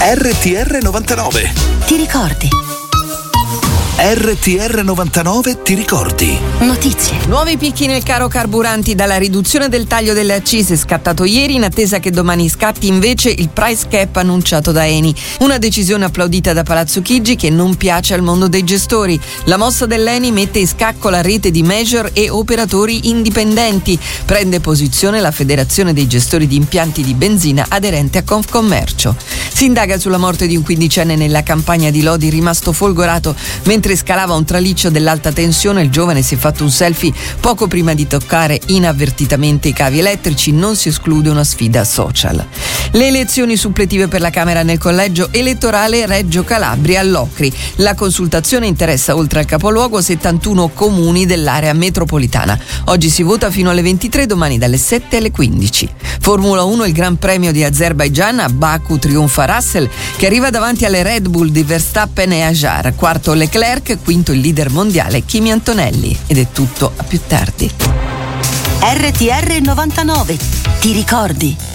RTR 99. Ti ricordi? RTR 99 ti ricordi? Notizie. Nuovi picchi nel caro carburanti dalla riduzione del taglio delle accise scattato ieri, in attesa che domani scatti invece il price cap annunciato da Eni. Una decisione applaudita da Palazzo Chigi che non piace al mondo dei gestori. La mossa dell'Eni mette in scacco la rete di major e operatori indipendenti. Prende posizione la Federazione dei gestori di impianti di benzina aderente a Confcommercio. Si indaga sulla morte di un quindicenne nella campagna di Lodi rimasto folgorato mentre scalava un traliccio dell'alta tensione. Il giovane si è fatto un selfie poco prima di toccare inavvertitamente i cavi elettrici. Non si esclude una sfida social. Le elezioni suppletive per la Camera nel collegio elettorale Reggio Calabria all'Ocri. La consultazione interessa oltre al capoluogo 71 comuni dell'area metropolitana. Oggi si vota fino alle 23, domani dalle 7 alle 15. Formula 1, il Gran Premio di Azerbaigian, a Baku trionfa Russell che arriva davanti alle Red Bull di Verstappen e Ajar, quarto Leclerc, quinto il leader mondiale Kimi Antonelli. Ed è tutto, a più tardi. RTR 99. Ti ricordi?